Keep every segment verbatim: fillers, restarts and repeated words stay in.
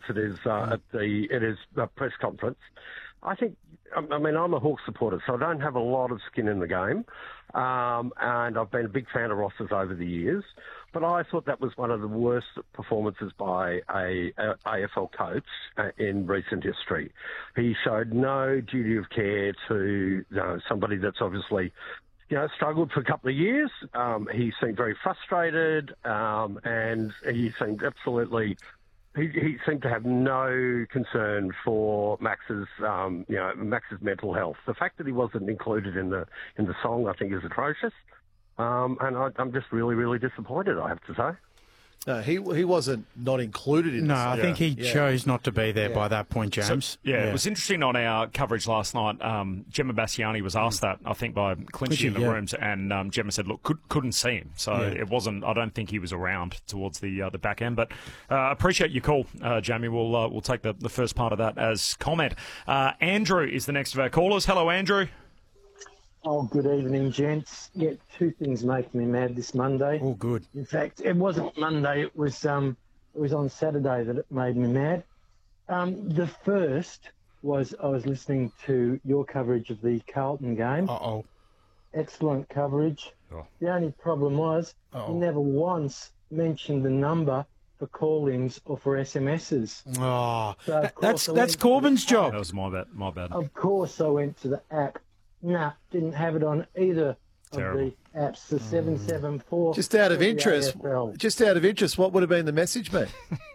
at his uh, at the at his uh, press conference. I think, I mean, I'm a Hawks supporter, so I don't have a lot of skin in the game, um, and I've been a big fan of Ross's over the years. But I thought that was one of the worst performances by a, a A F L coach uh, in recent history. He showed no duty of care to you know, somebody that's obviously, you know, struggled for a couple of years. Um, he seemed very frustrated, um, and he seemed absolutely. He, he seemed to have no concern for Max's, um, you know, Max's mental health. The fact that he wasn't included in the in the song, I think, is atrocious. Um, and I, I'm just really, really disappointed, I have to say. No, he he wasn't not included in No, this. I Yeah. think he Yeah. chose not to be there Yeah. by that point, James. So, yeah, it was interesting on our coverage last night. Um, Gemma Bassiani was asked that, I think, by Clinchy in the yeah. rooms, and um, Gemma said, look, could, couldn't see him. So Yeah. it wasn't, I don't think he was around towards the uh, the back end. But uh, appreciate your call, uh, Jamie. We'll, uh, we'll take the, the first part of that as comment. Uh, Andrew is the next of our callers. Hello, Andrew. Oh, good evening, gents. Yeah, two things make me mad this Monday. Oh, good. In fact, it wasn't Monday. It was um, it was on Saturday that it made me mad. Um, the first was I was listening to your coverage of the Carlton game. Uh-oh. Excellent coverage. Oh. The only problem was Uh-oh. you never once mentioned the number for call-ins or for S M Ses. Oh, So, of that- course, that's I that's went to Corbyn's the job. That was my bad. My bad. Of course, I went to the app. Nah, didn't have it on either Terrible. of the apps. The seven seven four. Just out of interest, A F L. just out of interest, what would have been the message, mate?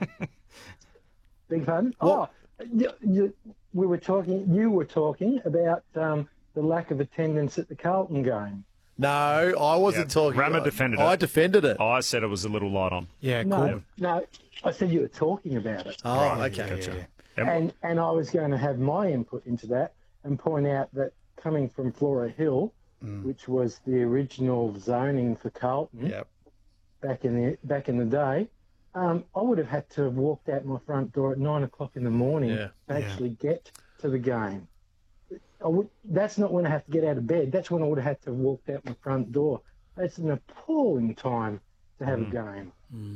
Big pardon? What? Oh, you, you, we were talking. You were talking about um, the lack of attendance at the Carlton game. No, I wasn't Yeah, talking. Rama I, defended I it. defended it. I said it was a little light on. Yeah, No, Corbyn. no, I said you were talking about it, Oh, okay. Yeah, yeah. And- and and I was going to have my input into that and point out that coming from Flora Hill, which was the original zoning for Carlton. Yep. back in the back in the day, um, I would have had to have walked out my front door at nine o'clock in the morning Yeah. to actually get to the game. I would, that's not when I have to get out of bed. That's when I would have had to have walked out my front door. That's an appalling time to have a game.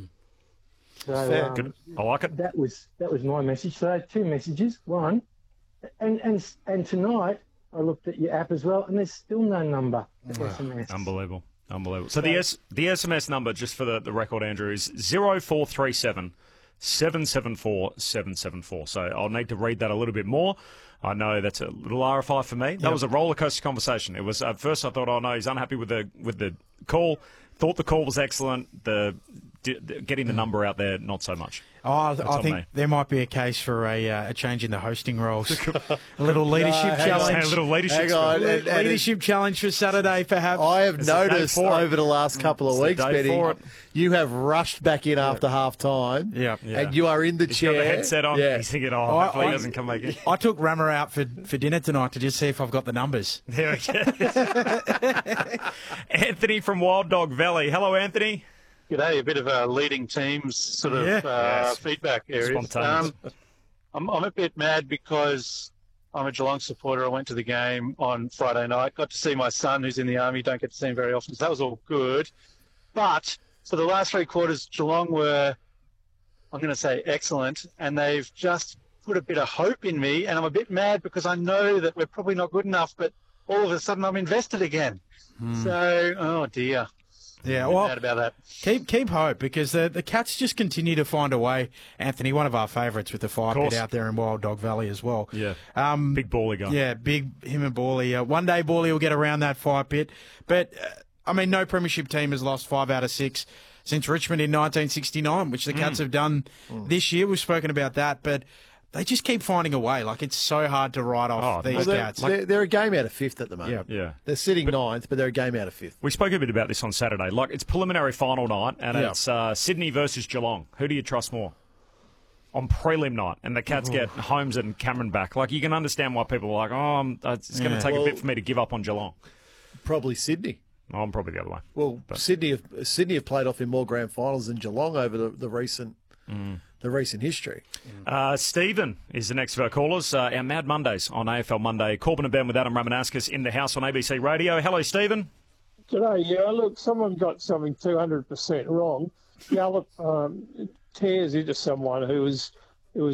So Fair. um, Good. I like it. that was that was my message. So I had two messages. One, and and and tonight I looked at your app as well, and there's still no number for S M S. Unbelievable. Unbelievable. So the S, the S M S number, just for the, the record, Andrew, is zero four three seven seven seven four seven seven four. So I'll need to read that a little bit more. I know that's a little R F I for me. That was a roller coaster conversation. It was at first I thought, oh no, he's unhappy with the with the call. Thought the call was excellent. The, the getting the number out there, not so much. Oh, I, That's I on think me. there might be a case for a, uh, a change in the hosting roles. A little leadership No, hang on. challenge. A little leadership. Hang skill. on. Le- And- and leadership challenge for Saturday, perhaps. I have It's the day noticed for it. over the last couple of It's the weeks, day Benny, for it. you have rushed back in after half time. Yeah. Yeah. And you are in the He's chair. got the headset on. Yeah. He's thinking, oh, I- hopefully he I- doesn't come back in. I took Rama out for, for dinner tonight to just see if I've got the numbers. There we go. Anthony from Wild Dog Valley. Hello, Anthony. G'day, a bit of a leading teams sort of Yeah. uh, Yes. feedback area. Spontaneous. I'm, I'm a bit mad because I'm a Geelong supporter. I went to the game on Friday night, got to see my son who's in the army, don't get to see him very often, so that was all good. But for the last three quarters, Geelong were, I'm going to say, excellent, and they've just put a bit of hope in me, and I'm a bit mad because I know that we're probably not good enough, but all of a sudden I'm invested again. So, oh dear. Yeah, I'm well, mad about that. keep keep hope because the, the Cats just continue to find a way. Anthony, one of our favourites with the fire course. pit out there in Wild Dog Valley as well. Yeah. Um, Big baller guy. Yeah, big him and Bawley. Uh, one day Bawley will get around that fire pit. But, uh, I mean, no premiership team has lost five out of six since Richmond in nineteen sixty-nine, which the Cats have done this year. We've spoken about that, but they just keep finding a way. Like, it's so hard to write off Oh, these Well, they're, Cats. they're, they're a game out of fifth at the moment. Yeah. Yeah. They're sitting ninth, but they're a game out of fifth. We spoke a bit about this on Saturday. Like, it's preliminary final night, and Yeah. it's uh, Sydney versus Geelong. Who do you trust more? On prelim night, and the Cats get Holmes and Cameron back. Like, you can understand why people are like, oh, I'm, it's going to Yeah. take Well- a bit for me to give up on Geelong. Probably Sydney. Oh, I'm probably the other way. Well, Sydney have Sydney have played off in more grand finals than Geelong over the, the recent the recent history. Uh, Stephen is the next of our callers. Uh, our Mad Mondays on A F L Monday. Corbin and Ben with Adam Ramanauskas in the house on A B C Radio. Hello, Stephen. Today, yeah, look, someone got something two hundred percent wrong. Gallup um, tears into someone who was